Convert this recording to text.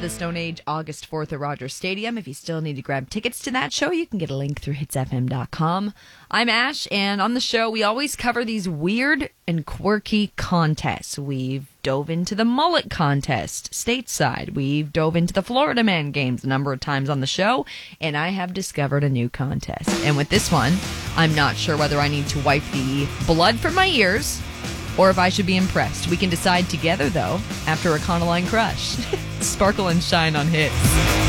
of the Stone Age, August 4th at Rogers Stadium. If you still need to grab tickets to that show, you can get a link through hitsfm.com. I'm Ash, and on the show, we always cover these weird and quirky contests. We've dove into the mullet contest stateside. We've dove into the Florida Man games a number of times on the show, and I have discovered a new contest. And with this one, I'm not sure whether I need to wipe the blood from my ears or if I should be impressed. We can decide together, though, after Econoline Crush. Sparkle and shine on Hits.